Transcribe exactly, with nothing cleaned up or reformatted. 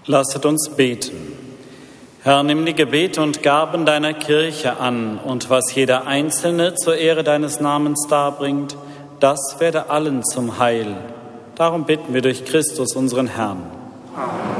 Lasset uns beten. Herr, nimm die Gebete und Gaben deiner Kirche an, und was jeder Einzelne zur Ehre deines Namens darbringt, das werde allen zum Heil. Darum bitten wir durch Christus, unseren Herrn. Amen.